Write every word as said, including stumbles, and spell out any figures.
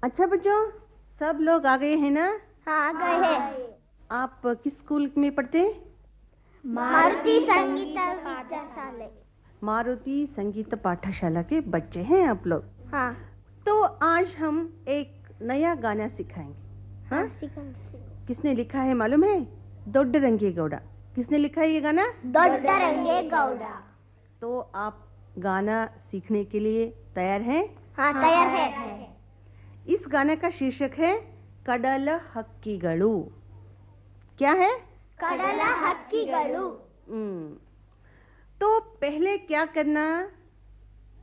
अच्छा बच्चों, सब लोग आ गए हैं ना? हाँ, आ गए हैं। आप किस स्कूल में पढ़ते हैं? मारुति संगीत पाठशाला। मारुति संगीत पाठशाला के बच्चे हैं आप लोग? हाँ। तो आज हम एक नया गाना सिखाएंगे। हाँ, किसने लिखा है मालूम है? दोड्डरंगे गौड़ा। किसने लिखा है ये गाना? दोड्डरंगे गौड़ा। तो आप गाना सीखने के लिए तैयार हैं? हाँ, तैयार है। इस गाने का शीर्षक है कड़ल हक्कीगळु। क्या है? कड़ल हक्कीगळु। तो पहले क्या करना?